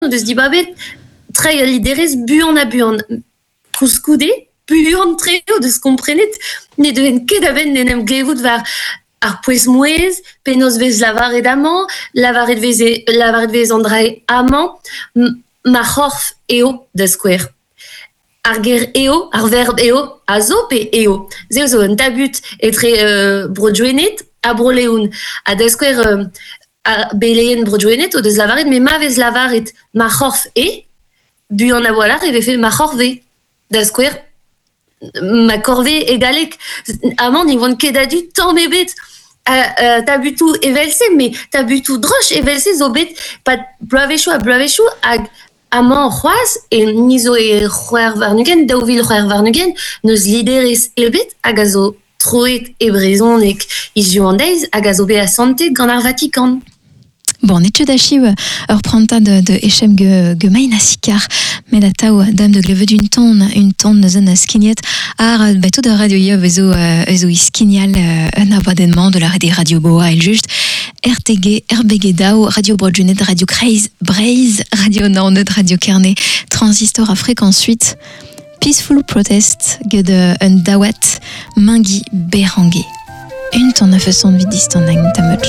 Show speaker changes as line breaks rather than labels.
deus dibabet, très liderez buan a buan. Kouskude, buan treo deus komprenet, ne deven ket aven nenem glevout var ar pouez mouez, penaos vez lavaret amañ, lavaret vez an dra amañ, ma c'horf eo da skouer. Ar ger eo, ar verb eo, a zo pe eo. Zeo zo un tabut etre brodjoenet a broleoun. A da skouer beleien brodjoenet o deus lavaret, me ma vez lavaret ma c'horf buan a voilar e vefe ma c'horve. Da skouer ma corvée egalek. Amañ ni vont ket adu tamm ebet. Tabutou evelse, mais tabutou droch evelse zo bet pat bloavechou hag amañ c'hoaz e nizo e c'hwer varnugen, daouvil c'hwer varnugen, neus liderez ebet hag a zo troet e brezonek izio an deiz hag a zo bet a santet gant ar Vatikan.
Bon, netche da chiv ur pranta de echem ge main a sikar, met a tao dam de glevet une tonne neus an skignet ar tout da radio yev ezo iskignal un abadennement de la radio boa el just RTG, RBG Dao, Radio Brodjunet, Radio Breiz, Radio Nornet, Radio Kernet, Transistor à fréquence 8, Peaceful Protest, ge de un dawat, Mingui Bérangué. Une tonne 908 distant ta much.